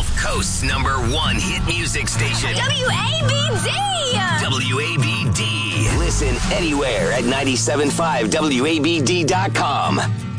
Gulf Coast's #1 hit music station. WABD! WABD. Listen anywhere at 97.5WABD.com.